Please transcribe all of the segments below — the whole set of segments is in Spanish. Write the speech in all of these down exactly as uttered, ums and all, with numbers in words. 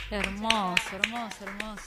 Hermoso, hermoso, hermoso.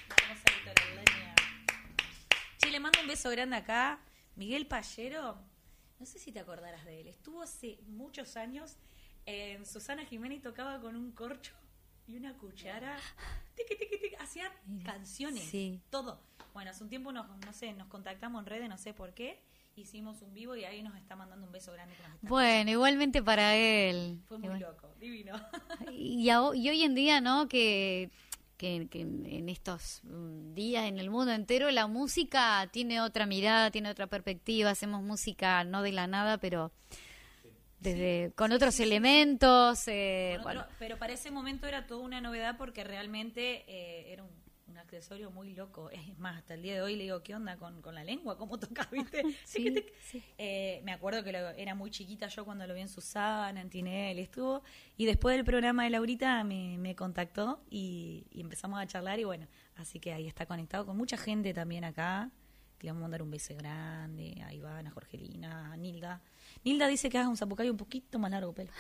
Che, le mando un beso grande acá. Miguel Pallero, no sé si te acordarás de él. Estuvo hace muchos años en Susana Jiménez, tocaba con un corcho y una cuchara. Tiqui, tiqui, tiqui, hacía canciones, sí. todo. Bueno, hace un tiempo nos, no sé, nos contactamos en redes, no sé por qué. Hicimos un vivo y ahí nos está mandando un beso grande. Que nos está Bueno, escuchando. igualmente para él. Fue muy Igual. loco, divino. Y, a- y hoy en día, ¿no? Que, que, que en estos mm, días, en el mundo entero, la música tiene otra mirada, tiene otra perspectiva. Hacemos música no de la nada, pero desde Sí, con sí, otros sí, sí. elementos. Eh, Con bueno, otro- pero para ese momento era toda una novedad porque realmente eh, era un, un accesorio muy loco. Es más, hasta el día de hoy le digo, ¿qué onda con, con la lengua? ¿Cómo tocas, viste? Sí, Tic, tic. sí. Eh, me acuerdo que lo- era muy chiquita yo cuando lo vi en Susana, en Tinelli, estuvo. Y después del programa de Laurita me, me contactó y, y empezamos a charlar y bueno, así que ahí está conectado con mucha gente también acá. Le vamos a mandar un beso grande a Iván, a Jorgelina, a Nilda. Nilda dice que haga un zapucayo un poquito más largo, pelo.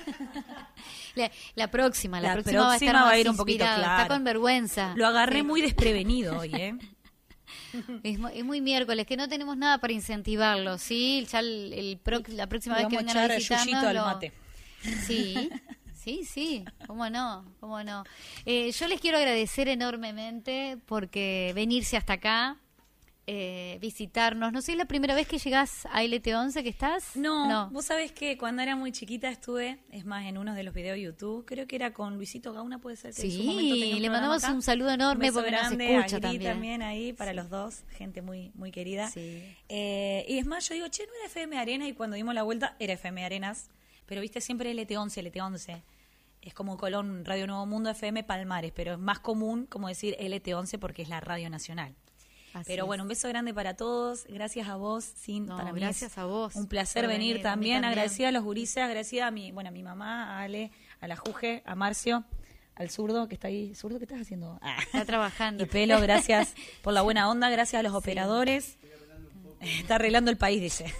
la, la próxima, la, La próxima, va a estar próxima va a más ir un poquito inspirada. clara. Está con vergüenza. Lo agarré Sí. muy desprevenido hoy, ¿eh? Es muy, es muy miércoles, que no tenemos nada para incentivarlo, ¿sí? Ya el, el pro- la próxima Le vez que vamos a vengan a echar visitarnos... yuyito al lo- mate. Sí, sí, sí, cómo no, cómo no. Eh, yo les quiero agradecer enormemente porque venirse hasta acá, eh, visitarnos. No sé, ¿es la primera vez que llegás a L T once que estás? No, vos sabés que cuando era muy chiquita estuve, es más, en uno de los videos de YouTube, creo que era con Luisito Gauna, puede ser que en su momento tenía Sí, un le programa mandamos acá. un saludo enorme Un beso porque nos grande escucha a Gris también. también ahí para los dos, gente muy muy querida. Sí. Eh, y es más, yo digo, che, no era F M Arena y cuando dimos la vuelta era F M Arenas, pero viste siempre L T once, L T once. Es como Colón, Radio Nuevo Mundo, F M Palmares, pero es más común como decir L T once porque es la radio nacional. Así Pero es. bueno, un beso grande para todos. Gracias a vos, Sin. No, para mí gracias es a vos un placer por venir, venir, a mí también. también. Agradecida a los gurises, agradecida a mi, bueno, a mi mamá, a Ale, a la Juge, a Marcio, al zurdo que está ahí. ¿Zurdo qué estás haciendo? Ah. Está trabajando. Y Pelo, gracias por la buena onda, gracias a los operadores. Está arreglando el país, dice.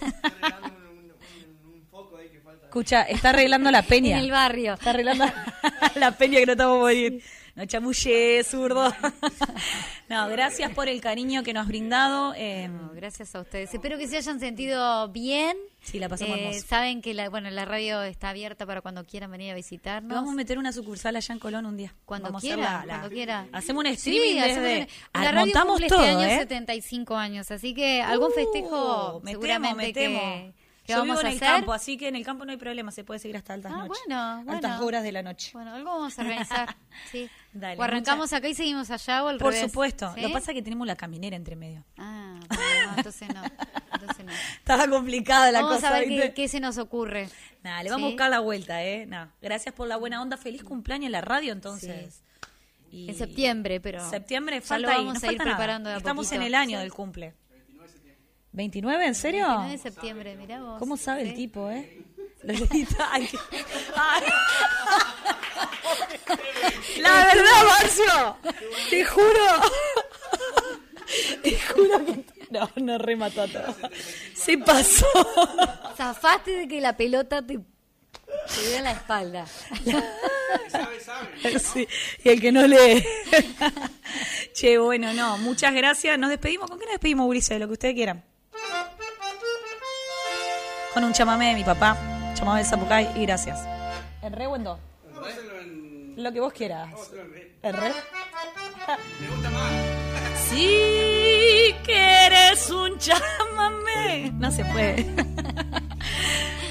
Escucha, está arreglando la peña. En el barrio. Está arreglando la peña que no estamos a morir. No chamulle, zurdo. No, gracias por el cariño que nos has brindado. Eh, No, gracias a ustedes. Espero que se hayan sentido bien. Sí, la pasamos Eh, hermoso. saben que la, bueno, la radio está abierta para cuando quieran venir a visitarnos. Vamos a meter una sucursal allá en Colón un día. Cuando Vamos a quiera, hacer la- la- cuando quiera. Hacemos un Sí, streaming hacemos desde... un- Ah, la radio montamos cumple todo, este año ¿eh? setenta y cinco años, así que algún Uh, festejo metemos, seguramente metemos. que, que Yo vamos vivo a en el hacer. campo, así que en el campo no hay problema, se puede seguir hasta altas Ah, noches. bueno, bueno. Altas horas de la noche. Bueno, algo vamos a organizar. Sí. Dale, o arrancamos muchas- acá y seguimos allá o al Por revés. supuesto. ¿Sí? Lo que pasa es que tenemos la caminera entre medio. Ah, bueno, no, entonces no. Entonces no. Estaba complicada la Vamos cosa. a ver ¿viste? qué, qué se nos ocurre. Nada, le vamos a ¿Sí? buscar la vuelta, ¿eh? Nah, gracias por la buena onda. Feliz cumpleaños en la radio, entonces. Y- En septiembre, pero Septiembre ya falta lo ahí, vamos no a ir falta nada. preparando de a Estamos poquito. en el año Sí. del cumple. ¿veintinueve? ¿En serio? veintinueve de septiembre, mirá vos. ¿Cómo sabe Sí. el tipo, eh? Lolita, ay, qué- ay. La verdad, Marcio, te juro. Te juro que... No, no remató todo. Se pasó. Zafaste de que la pelota te, te dio en la espalda. Sí, y el que no lee. Che, bueno, no, muchas gracias. Nos despedimos. ¿Con qué nos despedimos, Ulises? Lo que ustedes quieran. Con un chamamé de mi papá. Chamamé de Zapucay y gracias. ¿En re o en do? Lo que vos quieras. ¿En re? Me gusta más. Si quieres un chamamé. No se puede.